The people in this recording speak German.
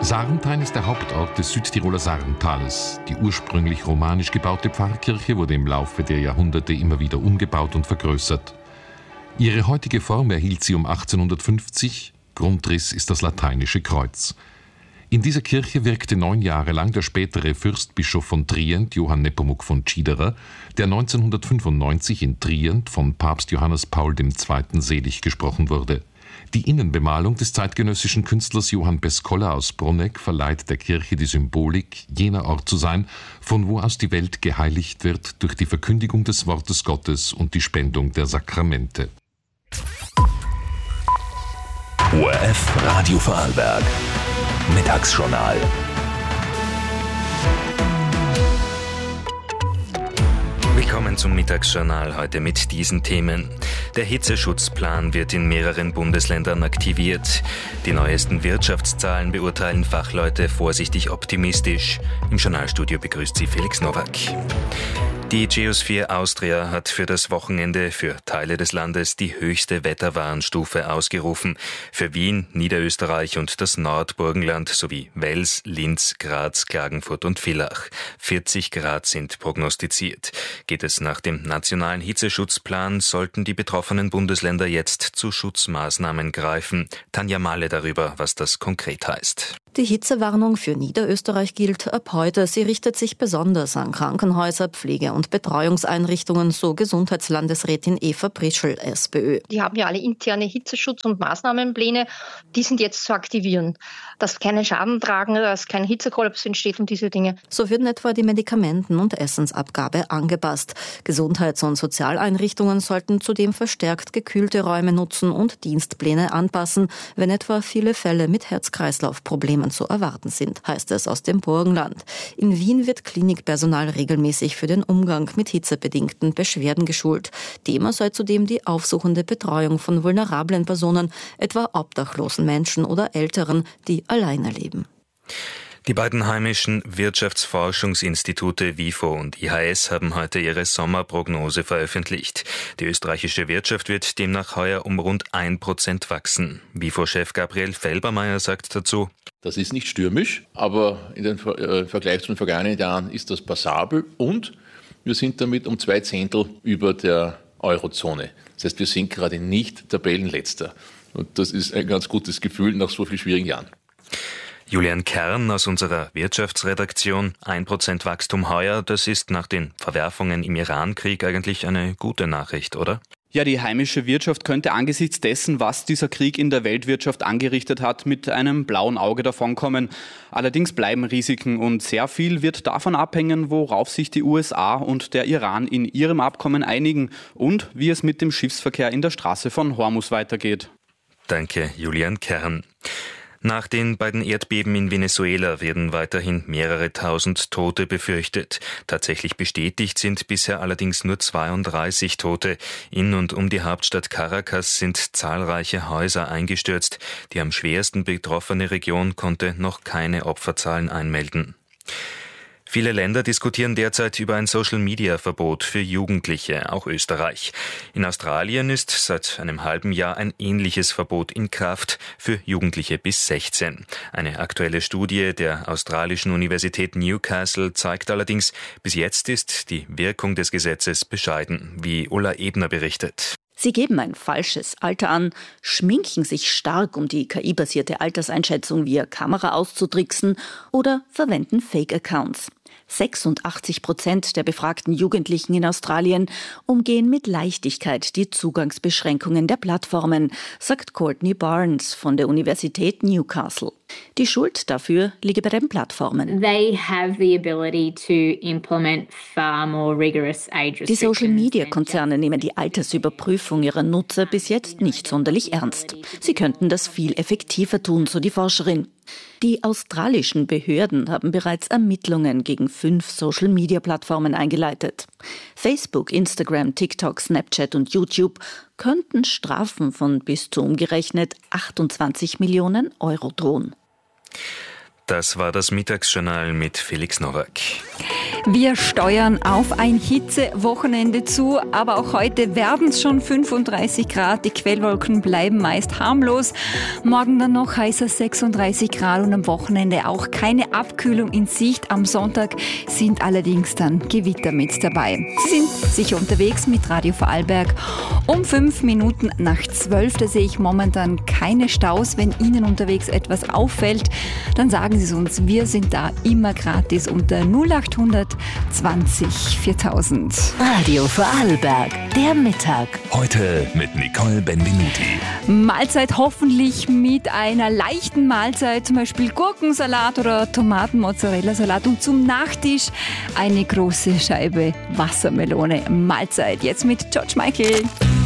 Sarnthein ist der Hauptort des Südtiroler Sarntales. Die ursprünglich romanisch gebaute Pfarrkirche wurde im Laufe der Jahrhunderte immer wieder umgebaut und vergrößert. Ihre heutige Form erhielt sie um 1850. Grundriss ist das lateinische Kreuz. In dieser Kirche wirkte 9 Jahre lang der spätere Fürstbischof von Trient, Johann Nepomuk von Tschidera, der 1995 in Trient von Papst Johannes Paul II. Selig gesprochen wurde. Die Innenbemalung des zeitgenössischen Künstlers Johann Peskola aus Bruneck verleiht der Kirche die Symbolik, jener Ort zu sein, von wo aus die Welt geheiligt wird durch die Verkündigung des Wortes Gottes und die Spendung der Sakramente. ORF Radio Vorarlberg. Mittagsjournal. Willkommen zum Mittagsjournal heute mit diesen Themen. Der Hitzeschutzplan wird in mehreren Bundesländern aktiviert. Die neuesten Wirtschaftszahlen beurteilen Fachleute vorsichtig optimistisch. Im Journalstudio begrüßt sie Felix Nowak. Die Geosphere Austria hat für das Wochenende für Teile des Landes die höchste Wetterwarnstufe ausgerufen. Für Wien, Niederösterreich und das Nordburgenland sowie Wels, Linz, Graz, Klagenfurt und Villach. 40 Grad sind prognostiziert. Geht es nach dem nationalen Hitzeschutzplan, sollten die betroffenen Bundesländer jetzt zu Schutzmaßnahmen greifen. Tanja Mahle darüber, was das konkret heißt. Die Hitzewarnung für Niederösterreich gilt ab heute. Sie richtet sich besonders an Krankenhäuser, Pflege- und Betreuungseinrichtungen, so Gesundheitslandesrätin Eva Prischl, SPÖ. Die haben ja alle interne Hitzeschutz- und Maßnahmenpläne. Die sind jetzt zu aktivieren, dass keine Schaden tragen, dass kein Hitzekollaps entsteht und diese Dinge. So wird etwa die Medikamenten- und Essensabgabe angepasst. Gesundheits- und Sozialeinrichtungen sollten zudem verstärkt gekühlte Räume nutzen und Dienstpläne anpassen, wenn etwa viele Fälle mit Herz-Kreislauf-Problemen zu erwarten sind, heißt es aus dem Burgenland. In Wien wird Klinikpersonal regelmäßig für den Umgang mit hitzebedingten Beschwerden geschult. Thema sei zudem die aufsuchende Betreuung von vulnerablen Personen, etwa obdachlosen Menschen oder Älteren, die alleine leben. Die beiden heimischen Wirtschaftsforschungsinstitute WIFO und IHS haben heute ihre Sommerprognose veröffentlicht. Die österreichische Wirtschaft wird demnach heuer um rund 1% wachsen. WIFO-Chef Gabriel Felbermayr sagt dazu: Das ist nicht stürmisch, aber im Vergleich zu den vergangenen Jahren ist das passabel und wir sind damit um 2/10 über der Eurozone. Das heißt, wir sind gerade nicht Tabellenletzter. Und das ist ein ganz gutes Gefühl nach so vielen schwierigen Jahren. Julian Kern aus unserer Wirtschaftsredaktion. 1% Wachstum heuer, das ist nach den Verwerfungen im Iran-Krieg eigentlich eine gute Nachricht, oder? Ja, die heimische Wirtschaft könnte angesichts dessen, was dieser Krieg in der Weltwirtschaft angerichtet hat, mit einem blauen Auge davonkommen. Allerdings bleiben Risiken und sehr viel wird davon abhängen, worauf sich die USA und der Iran in ihrem Abkommen einigen und wie es mit dem Schiffsverkehr in der Straße von Hormuz weitergeht. Danke, Julian Kern. Nach den beiden Erdbeben in Venezuela werden weiterhin mehrere tausend Tote befürchtet. Tatsächlich bestätigt sind bisher allerdings nur 32 Tote. In und um die Hauptstadt Caracas sind zahlreiche Häuser eingestürzt. Die am schwersten betroffene Region konnte noch keine Opferzahlen einmelden. Viele Länder diskutieren derzeit über ein Social-Media-Verbot für Jugendliche, auch Österreich. In Australien ist seit einem halben Jahr ein ähnliches Verbot in Kraft für Jugendliche bis 16. Eine aktuelle Studie der australischen Universität Newcastle zeigt allerdings, bis jetzt ist die Wirkung des Gesetzes bescheiden, wie Ulla Ebner berichtet. Sie geben ein falsches Alter an, schminken sich stark, um die KI-basierte Alterseinschätzung via Kamera auszutricksen oder verwenden Fake-Accounts. 86% der befragten Jugendlichen in Australien umgehen mit Leichtigkeit die Zugangsbeschränkungen der Plattformen, sagt Courtney Barnes von der Universität Newcastle. Die Schuld dafür liege bei den Plattformen. Die Social-Media-Konzerne nehmen die Altersüberprüfung ihrer Nutzer bis jetzt nicht sonderlich ernst. Sie könnten das viel effektiver tun, so die Forscherin. Die australischen Behörden haben bereits Ermittlungen gegen 5 Social-Media-Plattformen eingeleitet. Facebook, Instagram, TikTok, Snapchat und YouTube könnten Strafen von bis zu umgerechnet 28 Millionen Euro drohen. Das war das Mittagsjournal mit Felix Nowak. Wir steuern auf ein Hitzewochenende zu, aber auch heute werden es schon 35 Grad. Die Quellwolken bleiben meist harmlos. Morgen dann noch heißer 36 Grad und am Wochenende auch keine Abkühlung in Sicht. Am Sonntag sind allerdings dann Gewitter mit dabei. Sie sind sicher unterwegs mit Radio Vorarlberg. Um 5 Minuten nach 12, da sehe ich momentan keine Staus. Wenn Ihnen unterwegs etwas auffällt, dann sagen Sie es uns. Wir sind da immer gratis unter 0800 20 4000. Radio Vorarlberg, der Mittag. Heute mit Nicole Benvenuti. Mahlzeit hoffentlich mit einer leichten Mahlzeit, zum Beispiel Gurkensalat oder Tomaten-Mozzarella-Salat und zum Nachtisch eine große Scheibe Wassermelone. Mahlzeit jetzt mit George Michael.